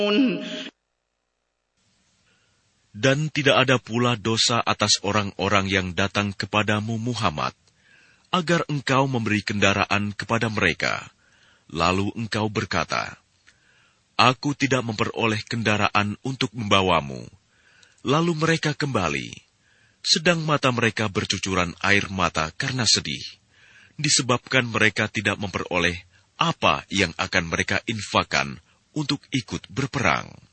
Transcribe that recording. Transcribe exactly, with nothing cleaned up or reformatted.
Dan tidak ada pula dosa atas orang-orang yang datang kepadamu Muhammad, agar engkau memberi kendaraan kepada mereka. Lalu engkau berkata, Aku tidak memperoleh kendaraan untuk membawamu. Lalu mereka kembali, sedang mata mereka bercucuran air mata karena sedih, disebabkan mereka tidak memperoleh apa yang akan mereka infakkan untuk ikut berperang.